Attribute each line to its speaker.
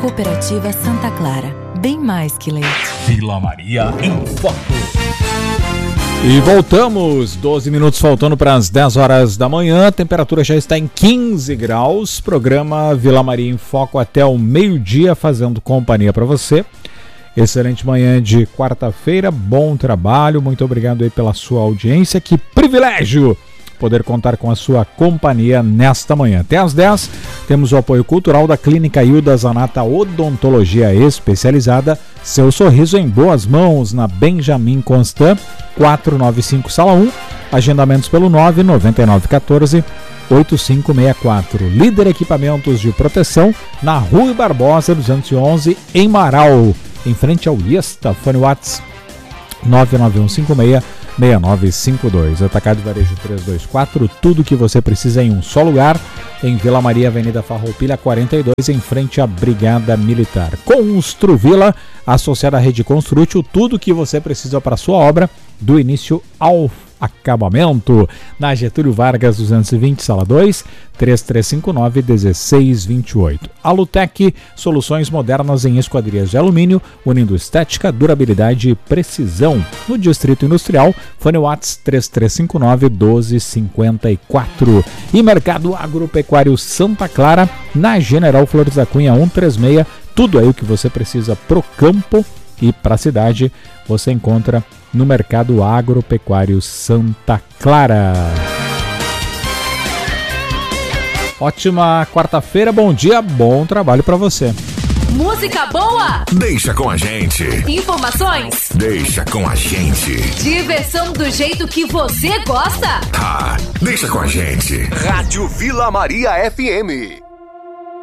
Speaker 1: Cooperativa Santa Clara, bem mais que leite.
Speaker 2: Vila Maria em Foco.
Speaker 3: E voltamos, 12 minutos faltando para as 10 horas da manhã, a temperatura já está em 15 graus, programa Vila Maria em Foco até o meio-dia, fazendo companhia para você. Excelente manhã de quarta-feira, bom trabalho, muito obrigado aí pela sua audiência, que privilégio poder contar com a sua companhia nesta manhã. Até às 10, temos o apoio cultural da Clínica Hilda Zanata Odontologia Especializada. Seu sorriso em boas mãos, na Benjamin Constant, 495 Sala 1. Agendamentos pelo 99914-8564. Líder Equipamentos de Proteção, na Rui Barbosa 211, em Marau, em frente ao IESTA. Fone WhatsApp 99156-6952. Atacado Varejo 324, tudo que você precisa em um só lugar, em Vila Maria, Avenida Farroupilha 42, em frente à Brigada Militar. Construvila, associada à Rede Construtio, tudo que você precisa para a sua obra, do início ao acabamento. Na Getúlio Vargas 220, Sala 2, 3359-1628. Alutec, soluções modernas em esquadrias de alumínio, unindo estética, durabilidade e precisão. No Distrito Industrial, fone WhatsApp 3359-1254. E Mercado Agropecuário Santa Clara, na General Flores da Cunha 136. Tudo aí o que você precisa pro campo e para a cidade, você encontra no Mercado Agropecuário Santa Clara. Ótima quarta-feira, bom dia, bom trabalho para você.
Speaker 4: Música boa?
Speaker 5: Deixa com a gente.
Speaker 4: Informações?
Speaker 5: Deixa com a gente.
Speaker 4: Diversão do jeito que você gosta?
Speaker 5: Deixa com a gente.
Speaker 6: Rádio Vila Maria FM.